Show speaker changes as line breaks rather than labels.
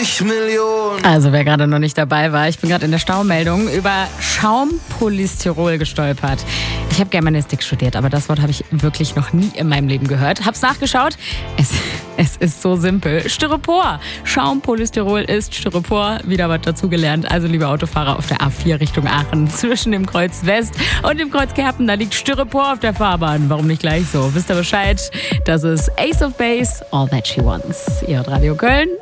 Millionen.
Also wer gerade noch nicht dabei war, ich bin gerade in der Staumeldung über Schaumpolystyrol gestolpert. Ich habe Germanistik studiert, aber das Wort habe ich wirklich noch nie in meinem Leben gehört. Hab's nachgeschaut. Es ist so simpel. Styropor. Schaumpolystyrol ist Styropor. Wieder was dazugelernt. Also liebe Autofahrer auf der A4 Richtung Aachen, zwischen dem Kreuz West und dem Kreuz Kerpen, da liegt Styropor auf der Fahrbahn. Warum nicht gleich so? Wisst ihr Bescheid? Das ist Ace of Base, All That She Wants. Ihr hört Radio Köln.